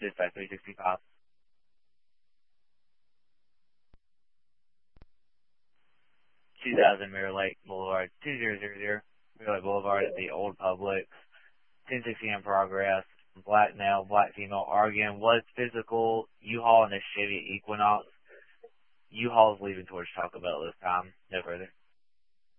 Dispatch 365. 2000 Mirror Lake Boulevard, 2000 Mirror Lake Boulevard at the Old Publix, 1060 in progress, black male, black female, arguing was physical, U-Haul and a Chevy Equinox. U-Haul's leaving towards Taco Bell this time, no further.